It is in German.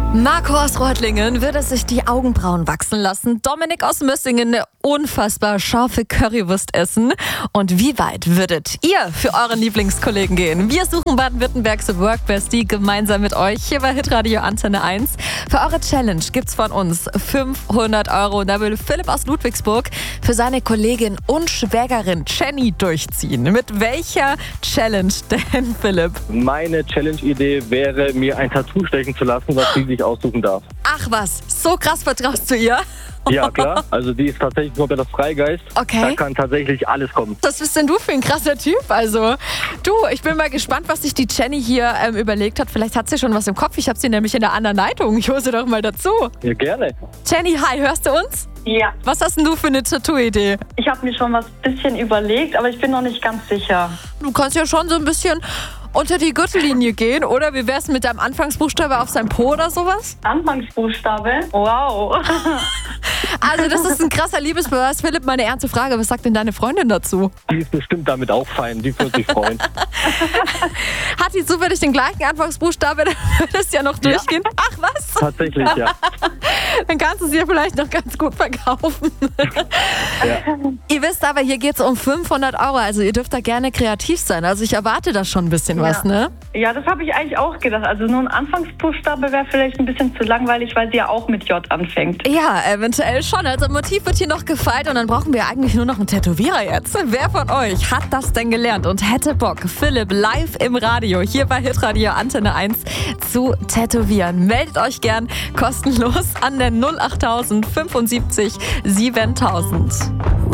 Marco aus Reutlingen würde sich die Augenbrauen wachsen lassen. Dominik aus Mössingen eine unfassbar scharfe Currywurst essen. Und wie weit würdet ihr für euren Lieblingskollegen gehen? Wir suchen Baden-Württembergs Workbestie gemeinsam mit euch hier bei Hitradio Antenne 1. Für eure Challenge gibt's von uns 500 €. Da will Philipp aus Ludwigsburg für seine Kollegin und Schwägerin Jenny durchziehen. Mit welcher Challenge denn, Philipp? Meine Challenge-Idee wäre, mir ein Tattoo stechen zu lassen, was sie sich aussuchen darf. Ach was, so krass vertraust du ihr? Ja, klar. Also die ist tatsächlich nur der Freigeist. Okay. Da kann tatsächlich alles kommen. Was bist denn du für ein krasser Typ? Also, du, ich bin mal gespannt, was sich die Jenny hier überlegt hat. Vielleicht hat sie schon was im Kopf. Ich habe sie nämlich in der anderen Leitung. Ich hole sie doch mal dazu. Ja, gerne. Jenny, hi, hörst du uns? Ja, Was hast denn du für eine Tattoo-Idee? ich habe mir schon was bisschen überlegt, aber ich bin noch nicht ganz sicher. Du kannst ja schon so ein bisschen unter die Gürtellinie gehen, oder? Wie wär's mit deinem Anfangsbuchstabe auf seinem Po oder sowas? Anfangsbuchstabe? Wow. Also, das ist ein krasser Liebesbeweis. Philipp, meine ernste Frage, was sagt denn deine Freundin dazu? Die ist bestimmt damit auch fein. Die würde sich freuen. Hat sie zufällig den gleichen Anfangsbuchstabe? Dann würde es ja noch durchgehen. Ach, was? Tatsächlich, ja. Dann kannst du es ihr vielleicht noch ganz gut verkaufen. Ja. Ihr wisst aber, hier geht es um 500 €. Also ihr dürft da gerne kreativ sein. Also ich erwarte da schon ein bisschen was, ne? Ja, das habe ich eigentlich auch gedacht. Also nur ein Anfangsbuchstabe wäre vielleicht ein bisschen zu langweilig, weil sie ja auch mit J anfängt. Ja, eventuell schon. Also Motiv wird hier noch gefeilt und dann brauchen wir eigentlich nur noch einen Tätowierer jetzt. Wer von euch hat das denn gelernt und hätte Bock, Philipp live im Radio, hier bei Hitradio Antenne 1 zu tätowieren? Meldet euch gern kostenlos an der 08000 75 7000.